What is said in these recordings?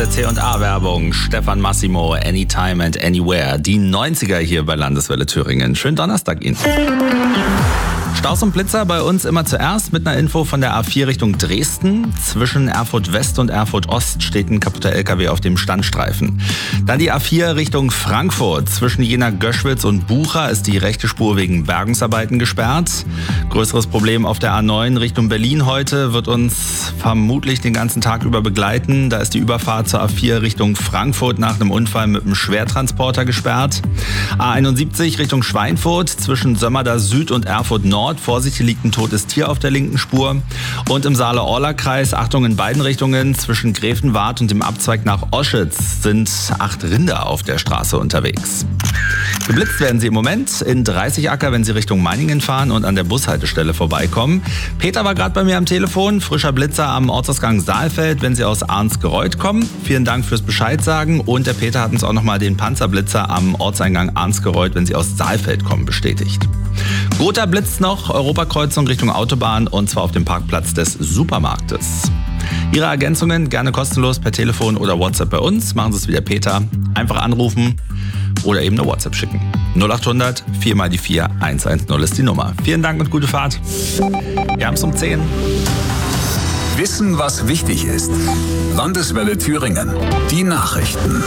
der C&A-Werbung. Stefan Massimo, Anytime and Anywhere. Die 90er hier bei Landeswelle Thüringen. Schönen Donnerstag Ihnen. Staus und Blitzer bei uns immer zuerst mit einer Info von der A4 Richtung Dresden. Zwischen Erfurt West und Erfurt Ost steht ein kaputter LKW auf dem Standstreifen. Dann die A4 Richtung Frankfurt. Zwischen Jena-Göschwitz und Bucha ist die rechte Spur wegen Bergungsarbeiten gesperrt. Größeres Problem auf der A9 Richtung Berlin heute wird uns vermutlich den ganzen Tag über begleiten. Da ist die Überfahrt zur A4 Richtung Frankfurt nach einem Unfall mit einem Schwertransporter gesperrt. A71 Richtung Schweinfurt zwischen Sömmerda Süd und Erfurt Nord. Vorsicht, hier liegt ein totes Tier auf der linken Spur. Und im Saale-Orla-Kreis, Achtung in beiden Richtungen, zwischen Gräfenwart und dem Abzweig nach Oschitz sind 8 Rinder auf der Straße unterwegs. Geblitzt werden sie im Moment in 30 Acker, wenn sie Richtung Meiningen fahren und an der Bushaltestelle vorbeikommen. Peter war gerade bei mir am Telefon, frischer Blitzer am Ortsausgang Saalfeld, wenn sie aus Arnsgereuth kommen. Vielen Dank fürs Bescheid sagen. Und der Peter hat uns auch nochmal den Panzerblitzer am Ortseingang Arnsgereuth, wenn sie aus Saalfeld kommen, bestätigt. Gotha blitzt noch, Europakreuzung Richtung Autobahn und zwar auf dem Parkplatz des Supermarktes. Ihre Ergänzungen gerne kostenlos per Telefon oder WhatsApp bei uns. Machen Sie es wie der Peter. Einfach anrufen oder eben eine WhatsApp schicken. 0800 4 mal die 4 110 ist die Nummer. Vielen Dank und gute Fahrt. Wir haben es um 10. Wissen, was wichtig ist. Landeswelle Thüringen. Die Nachrichten.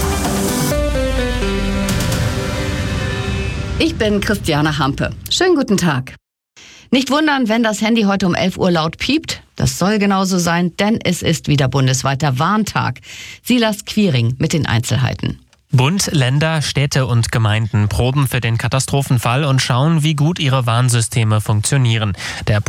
Ich bin Christiane Hampe. Schönen guten Tag. Nicht wundern, wenn das Handy heute um 11 Uhr laut piept. Das soll genauso sein, denn es ist wieder bundesweiter Warntag. Silas Quiring mit den Einzelheiten. Bund, Länder, Städte und Gemeinden proben für den Katastrophenfall und schauen, wie gut ihre Warnsysteme funktionieren. Der